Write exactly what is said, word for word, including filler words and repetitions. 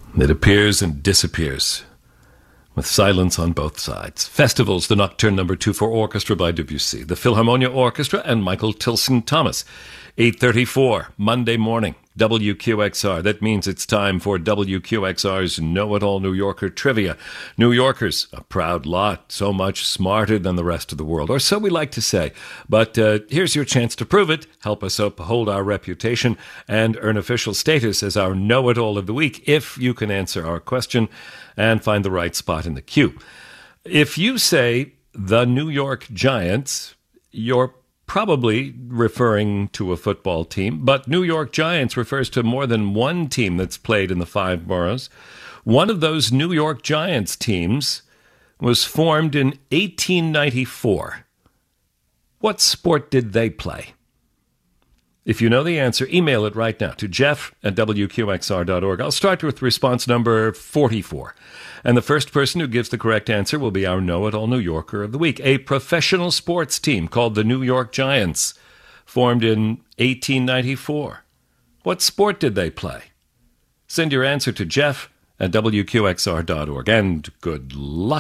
It appears and disappears, with silence on both sides. Festivals, the Nocturne Number Two for Orchestra by Debussy, the Philharmonia Orchestra and Michael Tilson Thomas. eight thirty-four, Monday morning, W Q X R. That means it's time for W Q X R's Know-It-All New Yorker Trivia. New Yorkers, a proud lot, so much smarter than the rest of the world, or so we like to say. But uh, here's your chance to prove it, help us uphold our reputation, and earn official status as our Know-It-All of the Week if you can answer our question and find the right spot in the queue. If you say the New York Giants, you're probably referring to a football team, but New York Giants refers to more than one team that's played in the five boroughs. One of those New York Giants teams was formed in eighteen ninety-four. What sport did they play? If you know the answer, email it right now to Jeff at W Q X R dot org. I'll start with response number forty-four. And the first person who gives the correct answer will be our Know-It-All New Yorker of the Week. A professional sports team called the New York Giants, formed in eighteen ninety-four. What sport did they play? Send your answer to Jeff at W Q X R dot org. And good luck.